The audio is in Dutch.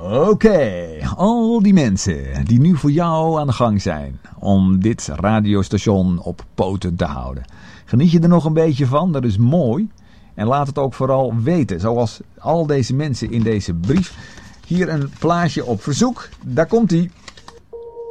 Oké, al die mensen die nu voor jou aan de gang zijn om dit radiostation op poten te houden. Geniet je er nog een beetje van? Dat is mooi. En laat het ook vooral weten, zoals al deze mensen in deze brief. Hier een plaatje op verzoek. Daar komt-ie.